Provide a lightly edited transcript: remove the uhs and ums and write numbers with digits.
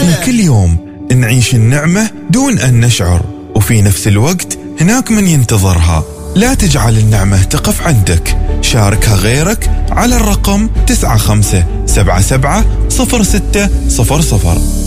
احنا كل يوم نعيش النعمة دون أن نشعر، وفي نفس الوقت هناك من ينتظرها. لا تجعل النعمة تقف عندك، شاركها غيرك على الرقم 95770600.